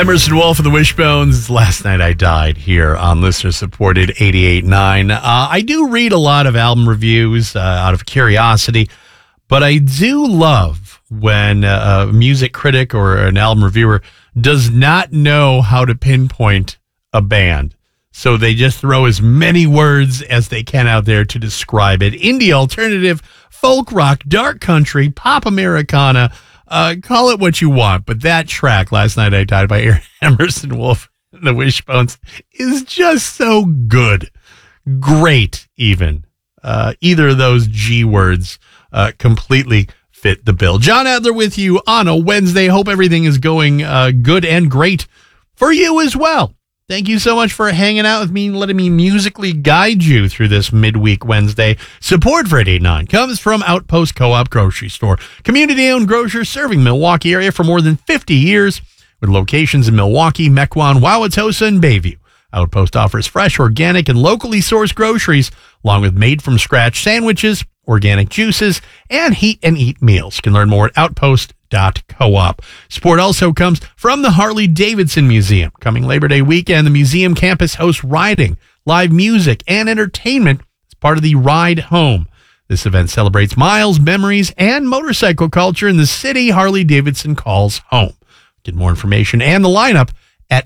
Emerson Wolf of the Wishbones, Last Night I Died, here on listener-supported 88.9. I do read a lot of album reviews out of curiosity, but I do love when a music critic or an album reviewer does not know how to pinpoint a band. So they just throw as many words as they can out there to describe it. Indie, alternative, folk rock, dark country, pop Americana. Call it what you want, but that track, Last Night I Died by Emerson Wolf and the Wishbones, is just so good. Great, even. Either of those G words completely fit the bill. John Adler with you on a Wednesday. Hope everything is going good and great for you as well. Thank you so much for hanging out with me and letting me musically guide you through this midweek Wednesday. Support for 88.9 comes from Outpost Co-op Grocery Store, community-owned grocer serving Milwaukee area for more than 50 years with locations in Milwaukee, Mequon, Wauwatosa, and Bayview. Outpost offers fresh, organic, and locally sourced groceries, along with made-from-scratch sandwiches, organic juices, and heat and eat meals. You can learn more at outpost.coop. Support also comes from the Harley-Davidson Museum. Coming Labor Day weekend, the museum campus hosts riding, live music, and entertainment as part of the Ride Home. This event celebrates miles, memories, and motorcycle culture in the city Harley-Davidson calls home. Get more information and the lineup at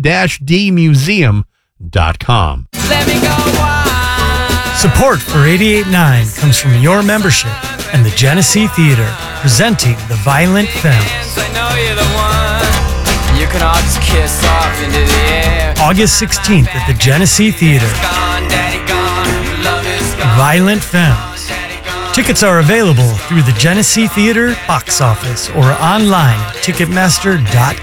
h-dmuseum.com. Let me go on. Support for 88.9 comes from your membership and the Genesee Theater, presenting The Violent Femmes. I know you're the one. You can all just kiss off into the air. August 16th at the Genesee Theater. Gone, daddy gone. Love is gone. Violent Femmes. Tickets are available through the Genesee Theater box office or online at Ticketmaster.com.